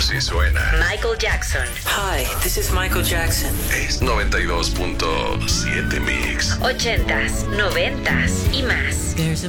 Así suena. Michael Jackson. Hi, this is Michael Jackson. Es 92.7 Mix. 80s, 90s y más. There's a